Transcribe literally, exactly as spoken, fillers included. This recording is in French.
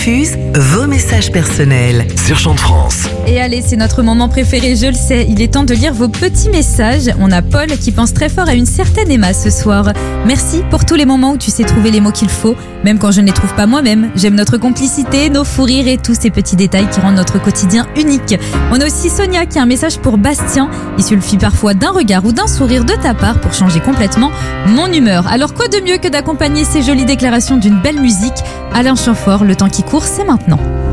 diffuse vos messages personnels sur Chant de France. Et allez, c'est notre moment préféré, je le sais. Il est temps de lire vos petits messages. On a Paul qui pense très fort à une certaine Emma ce soir. Merci pour tous les moments où tu sais trouver les mots qu'il faut, même quand je ne les trouve pas moi-même. J'aime notre complicité, nos fous rires et tous ces petits détails qui rendent notre quotidien unique. On a aussi Sonia qui a un message pour Bastien. Il suffit parfois d'un regard ou d'un sourire de ta part pour changer complètement mon humeur. Alors quoi de mieux que d'accompagner ces jolies déclarations d'une belle musique? Alain Chamfort, le temps qui court, c'est maintenant.